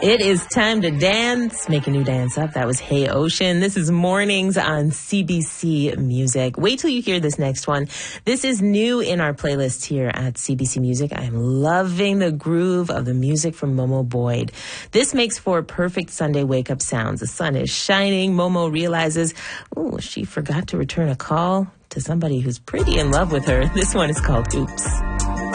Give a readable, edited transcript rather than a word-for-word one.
It is time to dance. Make a new dance up. That was Hey Ocean. This is Mornings on CBC Music. Wait till you hear this next one. This is new in our playlist here at CBC Music. I'm loving the groove of the music from Momo Boyd. This makes for perfect Sunday wake-up sounds. The sun is shining. Momo realizes, she forgot to return a call to somebody who's pretty in love with her. This one is called Oops.